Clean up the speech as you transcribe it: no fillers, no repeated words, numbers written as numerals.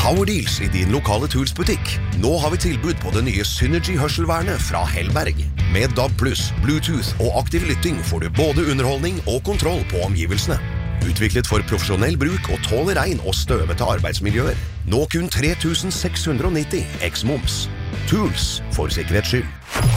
Power Deals i din lokale Tools-butikk. Nå har vi tilbud på det nye Synergy-hørselvernet fra Hellberg. Med DAB+, Bluetooth og aktiv lytting får du både underholdning og kontroll på omgivelsene. Utviklet for profesjonell bruk og tåler regn og støvete arbeidsmiljøer. Nå kun 3690 x-moms. Tools for sikkerhets skyld.